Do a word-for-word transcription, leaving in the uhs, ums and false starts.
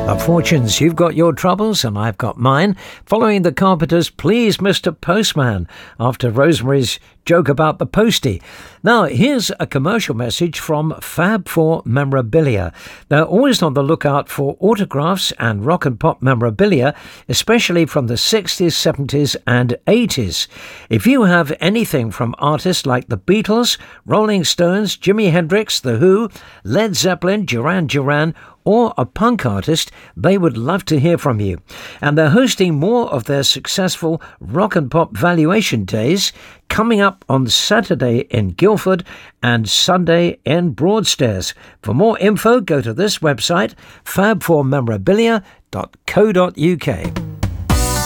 The Fortunes, you've got your troubles and I've got mine. Following the Carpenters' Please Mister Postman after Rosemary's joke about the postie. Now, here's a commercial message from Fab Four Memorabilia. They're always on the lookout for autographs and rock and pop memorabilia, especially from the sixties, seventies and eighties. If you have anything from artists like the Beatles, Rolling Stones, Jimi Hendrix, The Who, Led Zeppelin, Duran Duran, or a punk artist, they would love to hear from you. And they're hosting more of their successful rock and pop valuation days coming up on Saturday in Guildford and Sunday in Broadstairs. For more info, go to this website, fab four memorabilia dot co dot uk.